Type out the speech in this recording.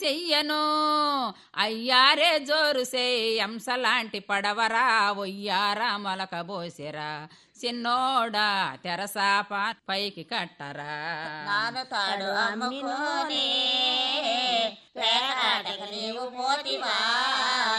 చెయ్యను అయ్యారే జోరు ఎంసలాంటి పడవరా ఒయ్యారా మొలక బోసిరా చిన్నోడా తెరసాప పైకి కట్టరా నానతాడు అమ్ముకోనే పేకాటకు నీవు పోతివా